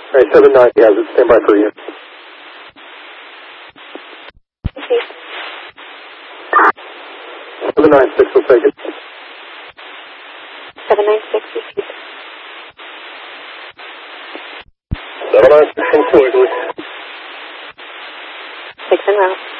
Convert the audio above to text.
All right, 79, he has it. Stand by for you. Okay. 796 will take it. 796, repeat. 796 in Floyd. 6 en route.